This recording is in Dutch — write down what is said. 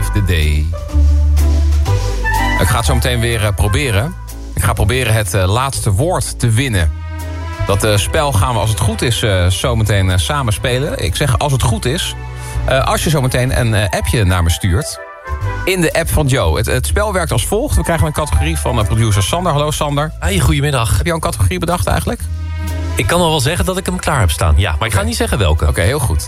Save the Day. Ik ga het zo meteen weer proberen. Ik ga proberen het laatste woord te winnen. Dat spel gaan we, als het goed is, zo meteen samen spelen. Ik zeg als het goed is. Als je zo meteen een appje naar me stuurt. In de app van Joe. Het spel werkt als volgt. We krijgen een categorie van producer Sander. Hallo Sander. Hey, goedemiddag. Heb je al een categorie bedacht eigenlijk? Ik kan al wel zeggen dat ik hem klaar heb staan. Ja, maar ik ga niet zeggen welke. Oké, heel goed.